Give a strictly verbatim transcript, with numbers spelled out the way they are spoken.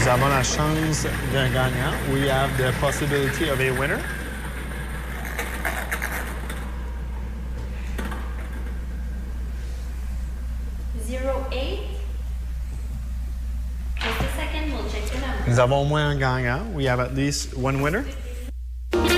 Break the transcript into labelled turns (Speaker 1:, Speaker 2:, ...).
Speaker 1: Nous avons la chance d'un gagnant. We have the possibility of a winner.
Speaker 2: zero eight. Just a second, we'll check the number.
Speaker 1: Nous avons au moins un gagnant. We have at least one winner.